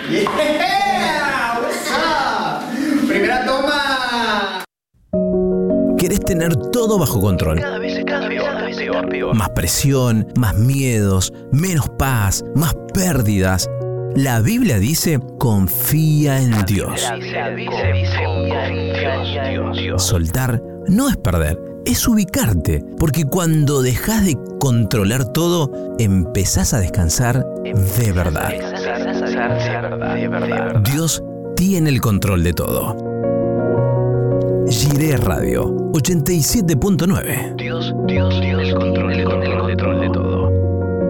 Yeah, what's up? Primera toma. Querés tener todo bajo control. Cada vez peor. Más presión, más miedos, menos paz, más pérdidas. La Biblia dice, confía en Dios. Soltar no es perder, es ubicarte. Porque cuando dejas de controlar todo, empezás a descansar de verdad. Dios tiene el control de todo. Jiré Radio 87.9. Dios tiene el control de todo.